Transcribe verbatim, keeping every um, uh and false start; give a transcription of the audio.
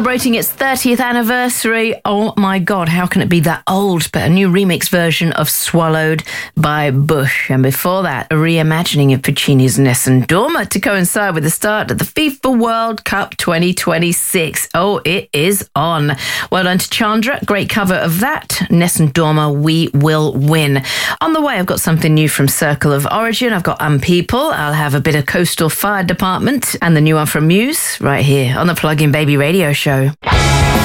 celebrating its thirtieth anniversary. Oh my God, how can it be that old? But a new remix version of Swallowed by Bush. And before that, a reimagining of Puccini's Nessun Dorma to coincide with the start of the FIFA World Cup twenty twenty-six. Oh, it is on. Well done to Chandra. Great cover of that. Nessun Dorma, We Will Win. On the way, I've got something new from Circle of Origin. I've got Unpeople. I'll have a bit of Coastal Fire Department and the new one from Muse right here on the Plug-in Baby Radio Show.